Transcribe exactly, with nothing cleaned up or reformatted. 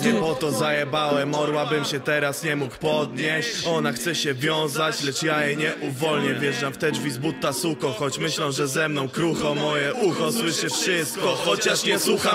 Nie po to zajebałem orła, bym się teraz nie mógł podnieść. Ona chce się wiązać, lecz ja jej nie uwolnię. Wjeżdżam w te drzwi z butta suko, choć myślą, że ze mną krucho. Moje ucho słyszy wszystko, chociaż nie słucham